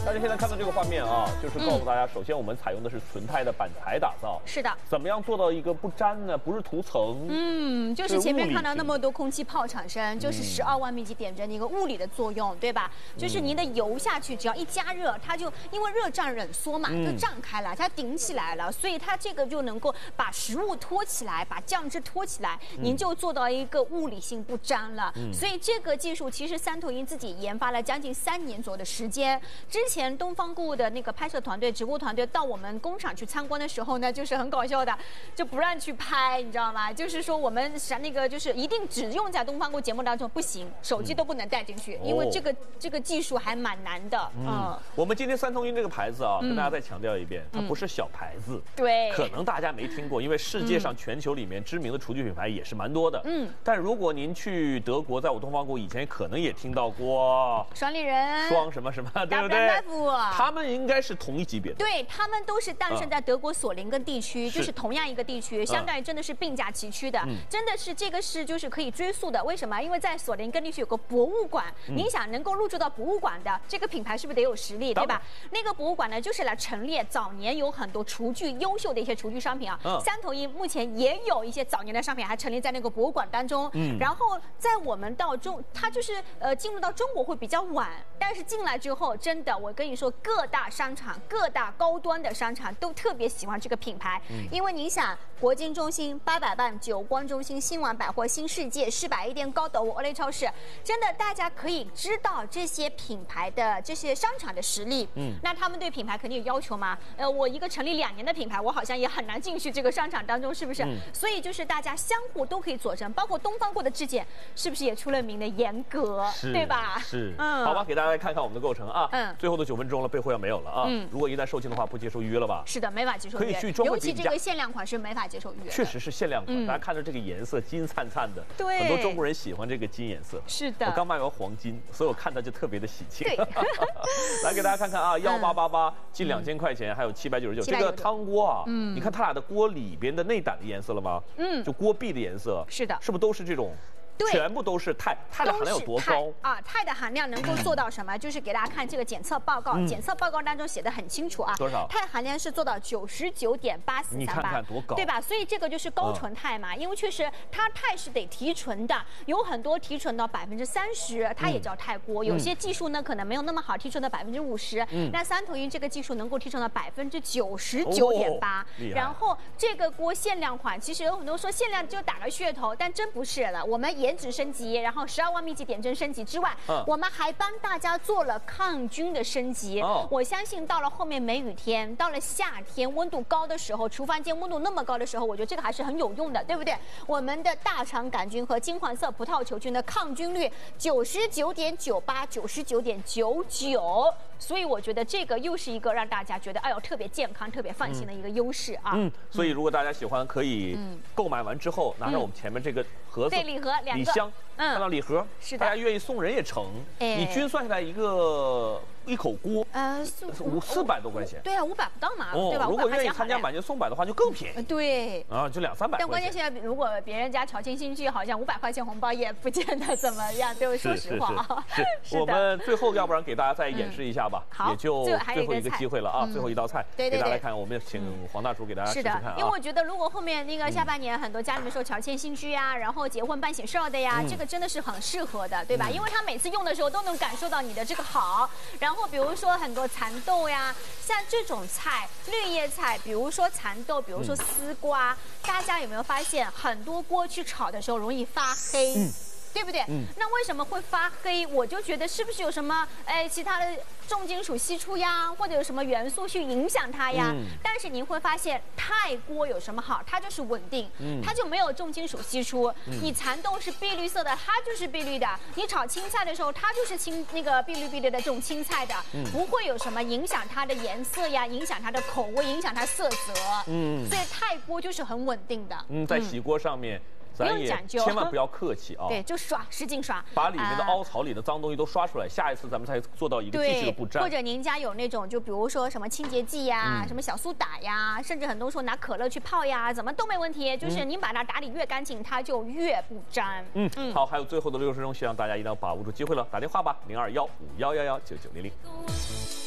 大家现在看到这个画面啊，就是告诉大家，首先我们采用的是纯钛的板材打造。 是的。 怎么样做到一个不粘呢？不是涂层。 就是前面看到那么多空气炮产生，就是12万密集点阵的一个物理的作用，对吧？就是您的油下去，只要一加热，它就因为热胀冷缩嘛，就胀开了，它顶起来了，所以它这个就能够把食物托起来，把酱汁托起来，您就做到一个物理性不粘了。所以这个技术其实三头鹰自己研发了将近3年左右的时间。之前东方顾的那个拍摄团队、直播团队到我们工厂去参观的时候呢，就是很搞笑的，就不让去拍，你知道吗？就是说我们那个就是一定只用在东方顾节目当中，不行，手机都不能带进去，因为这个技术还蛮难的。 我们今天三头鹰这个牌子啊，跟大家再强调一遍，它不是小牌子。 对， 可能大家没听过，因为世界上全球里面知名的厨具品牌也是蛮多的。但如果您去德国，在我东方顾以前可能也听到过双立人、 双什么什么，对不对？他们应该是同一级别的。 对，他们都是诞生在德国索林根地区，就是同样一个地区，相当于真的是并驾齐驱的。真的是这个是就是可以追溯的。为什么？因为在索林根地区有个博物馆，您想能够入驻到博物馆的这个品牌是不是得有实力，对吧？那个博物馆呢，就是来陈列早年有很多厨具优秀的一些厨具商品啊。三头鹰目前也有一些早年的商品还陈列在那个博物馆当中。然后在我们到它就是进入到中国会比较晚，但是进来之后，真的我跟你说，各大商场、各大高端的商场都特别喜欢这个品牌，因为你想，国金中心、800伴、久光中心、新丸百货、新世界、世百一店、高德屋、欧莱超市，真的大家可以知道这些品牌的这些商场的实力。那他们对品牌肯定有要求嘛？我一个成立2年的品牌，我好像也很难进去这个商场当中，是不是？所以就是大家相互都可以佐证，包括东方顾的质检，是不是也出了名的严格，对吧？ 是，好吧，给大家来看看我们的构成啊。最后的9分钟了，备货要没有了啊。如果一旦售罄的话，不接受预约了吧？ 是的，没法接受预约。 可以去专柜尤其这个限量款是没法接受预约。 确实是限量款，大家看着这个颜色金灿灿的，对，很多中国人喜欢这个金颜色。 是的， 我刚买完黄金，所以我看它就特别的喜庆。来给大家看看啊，1888近2000块钱，还有799。这个汤锅啊，你看它俩的锅里边的内胆的颜色了吗？就锅壁的颜色。是的，是不是都是这种？全部都是钛的含量有多高啊？钛的含量能够做到什么？就是给大家看这个检测报告，检测报告当中写的很清楚啊。 多少？ 钛含量是做到99.8438， 你看看多高， 对吧？所以这个就是高纯钛嘛，因为确实它钛是得提纯的，有很多提纯到30%，它也叫钛锅。有些技术呢可能没有那么好，提纯到50%。那三头鹰这个技术能够提纯到99.8%。然后这个锅限量款，其实有很多说限量就打个噱头，但真不是了。我们颜值升级，然后12万密集点阵升级之外，我们还帮大家做了抗菌的升级。我相信到了后面梅雨天，到了夏天温度高的时候，厨房间温度那么高的时候，我觉得这个还是很有用的，对不对？我们的大肠杆菌和金黄色葡萄球菌的抗菌率99.98、99.99%，所以我觉得这个又是一个让大家觉得哎呦特别健康、特别放心的一个优势啊。 所以如果大家喜欢，可以购买完之后拿上我们前面这个盒子， 对，礼盒2个。 礼箱，看到礼盒， 是的， 大家愿意送人也成。你均算下来一口锅，400多块钱。 对啊，500不到嘛，对吧？ 如果愿意参加买件送百的话，就更便宜。 对， 啊，就200-300块钱。 但关键现在如果别人家巧亲新居，好像500块钱红包也不见得怎么样，对不对？说实话啊。 是我们最后要不然给大家再演示一下吧，也就最后一个机会了啊，最后一道菜给大家来看。我们请黄大厨给大家试试看啊。 因为我觉得如果后面那个下半年很多家里面说乔迁新居啊，然后结婚办喜事的呀，这个真的是很适合的，对吧？因为他每次用的时候都能感受到你的这个好。然后比如说很多蚕豆呀，像这种菜绿叶菜，比如说蚕豆，比如说丝瓜，大家有没有发现很多锅去炒的时候容易发黑？对不对？那为什么会发黑？我就觉得是不是有什么其他的重金属析出呀，或者有什么元素去影响它呀？但是您会发现钛锅有什么好？它就是稳定，它就没有重金属析出。你蚕豆是碧绿色的，它就是碧绿的；你炒青菜的时候，它就是那个碧绿的这种青菜的，不会有什么影响它的颜色呀，影响它的口味，影响它色泽。所以钛锅就是很稳定的。 在洗锅上面。咱也千万不要客气啊！ 对，就刷，使劲刷， 把里面的凹槽里的脏东西都刷出来。下一次咱们才做到一个继续的不粘。 或者您家有那种，就比如说什么清洁剂呀、什么小苏打呀，甚至很多时候拿可乐去泡呀，怎么都没问题。就是您把它打理越干净，它就越不粘。 好，还有最后的60分钟，希望大家一定要把握住机会了，打电话吧，021511199900。